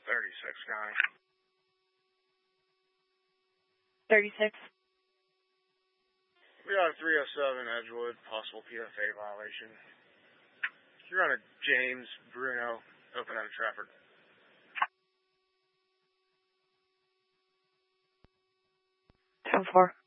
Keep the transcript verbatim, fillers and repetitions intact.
thirty-six, Connie. thirty-six. We got a three oh seven Edgewood, possible P F A violation. You're on a James Bruno, open out of Trafford. ten four.